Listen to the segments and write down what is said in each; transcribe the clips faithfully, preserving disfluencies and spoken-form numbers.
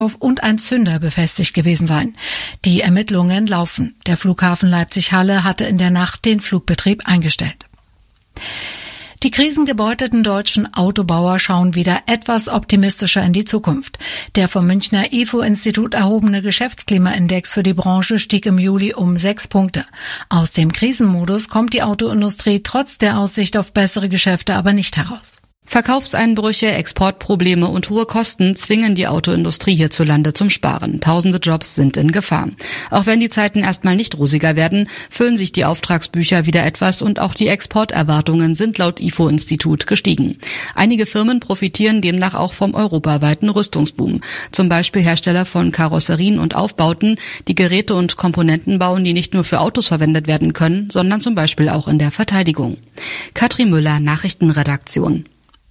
und ein Zünder befestigt gewesen sein. Die Ermittlungen laufen. Der Flughafen Leipzig-Halle hatte in der Nacht den Flugbetrieb eingestellt. Die krisengebeutelten deutschen Autobauer schauen wieder etwas optimistischer in die Zukunft. Der vom Münchner I F O-Institut erhobene Geschäftsklimaindex für die Branche stieg im Juli um sechs Punkte. Aus dem Krisenmodus kommt die Autoindustrie trotz der Aussicht auf bessere Geschäfte aber nicht heraus. Verkaufseinbrüche, Exportprobleme und hohe Kosten zwingen die Autoindustrie hierzulande zum Sparen. Tausende Jobs sind in Gefahr. Auch wenn die Zeiten erstmal nicht rosiger werden, füllen sich die Auftragsbücher wieder etwas und auch die Exporterwartungen sind laut I F O-Institut gestiegen. Einige Firmen profitieren demnach auch vom europaweiten Rüstungsboom. Zum Beispiel Hersteller von Karosserien und Aufbauten, die Geräte und Komponenten bauen, die nicht nur für Autos verwendet werden können, sondern zum Beispiel auch in der Verteidigung. Katrin Müller, Nachrichtenredaktion.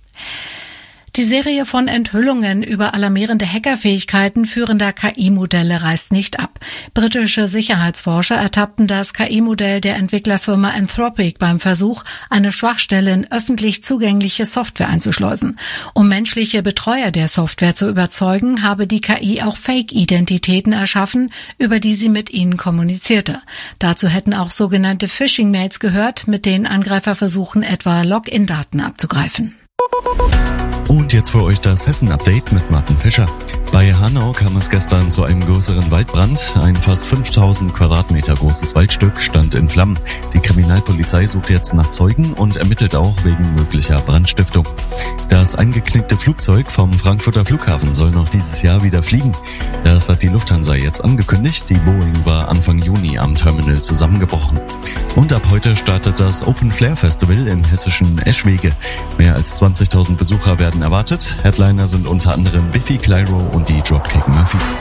Die Serie von Enthüllungen über alarmierende Hackerfähigkeiten führender K I-Modelle reißt nicht ab. Britische Sicherheitsforscher ertappten das K I-Modell der Entwicklerfirma Anthropic beim Versuch, eine Schwachstelle in öffentlich zugängliche Software einzuschleusen. Um menschliche Betreuer der Software zu überzeugen, habe die K I auch Fake-Identitäten erschaffen, über die sie mit ihnen kommunizierte. Dazu hätten auch sogenannte Phishing-Mails gehört, mit denen Angreifer versuchen, etwa Login-Daten abzugreifen. Und jetzt für euch das Hessen-Update mit Martin Fischer. Bei Hanau kam es gestern zu einem größeren Waldbrand. Ein fast fünftausend Quadratmeter großes Waldstück stand in Flammen. Die Kriminalpolizei sucht jetzt nach Zeugen und ermittelt auch wegen möglicher Brandstiftung. Das eingeknickte Flugzeug vom Frankfurter Flughafen soll noch dieses Jahr wieder fliegen. Das hat die Lufthansa jetzt angekündigt. Die Boeing war Anfang Juni am Terminal zusammengebrochen. Und ab heute startet das Open Flair Festival im hessischen Eschwege. Mehr als zwanzigtausend Besucher werden erwartet. Headliner sind unter anderem Biffy Clyro und die Dropkick Murphys.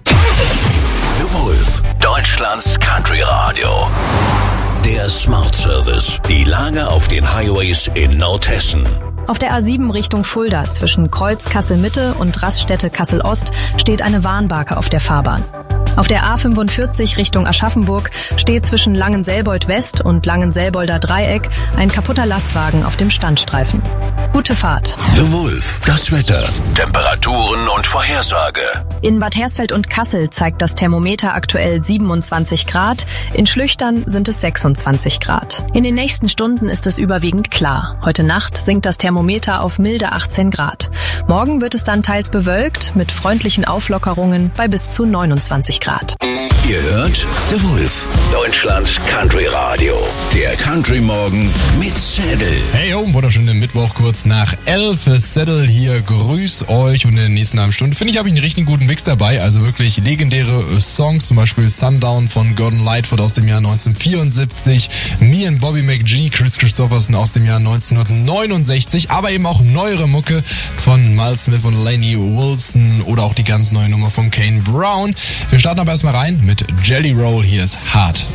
The Wolf, Deutschlands Country Radio. Der Smart Service. Die Lage auf den Highways in Nordhessen. Auf der A sieben Richtung Fulda zwischen Kreuz Kassel-Mitte und Raststätte Kassel-Ost steht eine Warnbarke auf der Fahrbahn. Auf der A fünfundvierzig Richtung Aschaffenburg steht zwischen Langenselbold West und Langenselbolder Dreieck ein kaputter Lastwagen auf dem Standstreifen. Gute Fahrt. The Wolf, das Wetter, Temperaturen und Vorhersage. In Bad Hersfeld und Kassel zeigt das Thermometer aktuell siebenundzwanzig Grad, in Schlüchtern sind es sechsundzwanzig Grad. In den nächsten Stunden ist es überwiegend klar. Heute Nacht sinkt das Thermometer auf milde achtzehn Grad. Morgen wird es dann teils bewölkt mit freundlichen Auflockerungen bei bis zu neunundzwanzig Grad. Ihr hört The Wolf, Deutschlands Country Radio. Der Country Morgen mit Zettel. Hey yo, wunderschönen Mittwoch, kurz nach elf. Zettel hier, grüß euch. Und in der nächsten halben Stunde, finde ich, habe ich einen richtig guten Mix dabei. Also wirklich legendäre Songs, zum Beispiel Sundown von Gordon Lightfoot aus dem Jahr neunzehnhundertvierundsiebzig, Me and Bobby McGee, Chris Christopherson aus dem Jahr neunzehnhundertneunundsechzig, aber eben auch neuere Mucke von Miles Smith und Lainey Wilson oder auch die ganz neue Nummer von Kane Brown. Wir starten aber erstmal rein mit Jelly Roll. Hier ist Hard.